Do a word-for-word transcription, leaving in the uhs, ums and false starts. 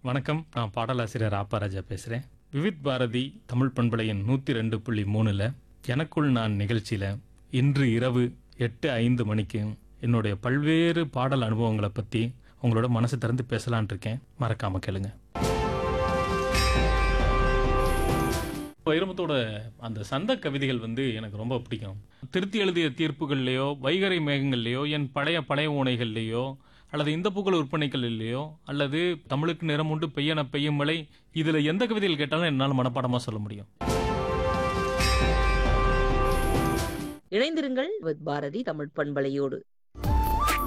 வணக்கம். நான் பாடலாசிரியர் ஆப்பாராஜா பேசுகிறேன். விவித் பாரதி தமிழ் பண்பலையின் நூற்றி ரெண்டு புள்ளி மூணில் எனக்குள் நான் நிகழ்ச்சியில் இன்று இரவு எட்டு ஐந்து மணிக்கு என்னுடைய பல்வேறு பாடல் அனுபவங்களை பற்றி உங்களோட மனசு திறந்து பேசலான் இருக்கேன். மறக்காம கேளுங்க. வைரமுத்தோட அந்த சந்த கவிதைகள் வந்து எனக்கு ரொம்ப பிடிக்கும். திருத்தி எழுதிய தீர்ப்புகள்லையோ வைகறை மேகங்கள்லையோ என் பழைய பழைய ஓனைகள்லையோ அல்லது இந்த புகழ் விற்பனைகள்லையோ அல்லது தமிழுக்கு நிறம் உண்டு பெய்யன பெய்யும் மழை, இதுல எந்த கவிதைகள் கேட்டாலும் என்னால் மனப்பாடமா சொல்ல முடியும். இணைந்திருங்கள் வித் பாரதி தமிழ் பண்பலையோடு.